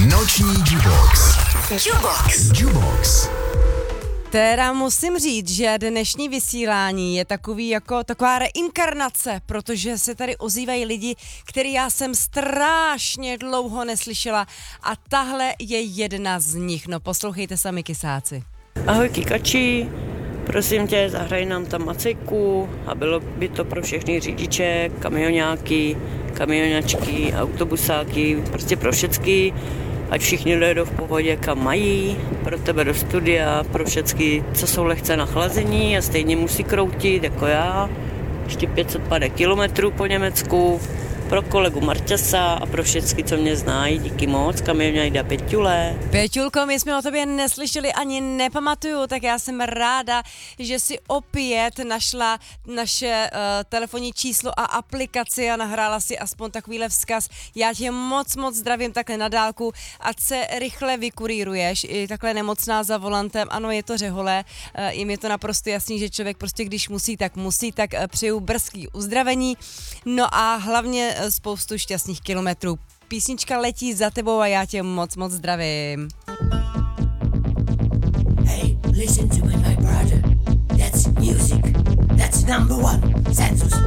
Noční Jubox. Jubox. Teda musím říct, že dnešní vysílání je taková reinkarnace, protože se tady ozývají lidi, který já jsem strašně dlouho neslyšela a tahle je jedna z nich. No poslouchejte sami, kysáci. Ahoj Kikači, prosím tě, zahraj nám tam Macejku a bylo by to pro všechny řidiče, kamionáky, kamionačky, autobusáky, prostě pro všechny, ať všichni dojedou v pohodě, kam mají, pro tebe do studia, pro všechny, co jsou lehce na chlazení a stejně musí kroutit, jako já, ještě 550 kilometrů po Německu, pro kolegu Marťasa a pro všechny, co mě znají, díky moc, kamionájda Pěťule. Pěťulko, my jsme o tobě neslyšeli ani nepamatuju, tak já jsem ráda, že si opět našla naše telefonní číslo a aplikaci a nahrála si aspoň takovýhle vzkaz. Já tě moc zdravím takhle na dálku, ať se rychle vykuríruješ, i takhle nemocná za volantem, ano, je to řehole, jim je to naprosto jasný, že člověk prostě když musí, tak přeju brzký uzdravení, no a hlavně spoustu šťastných kilometrů. Písnička letí za tebou a já tě moc zdravím. Hey, listen to me, my brother. That's music. That's number one. Census.